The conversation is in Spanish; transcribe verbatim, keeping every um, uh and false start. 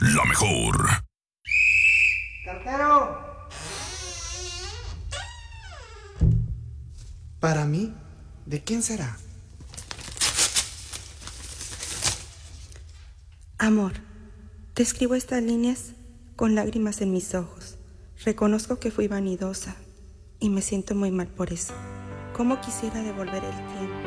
la mejor. ¡Cartero! Para mí, ¿de quién será? Amor, te escribo estas líneas con lágrimas en mis ojos. Reconozco que fui vanidosa y me siento muy mal por eso. ¿Cómo quisiera devolver el tiempo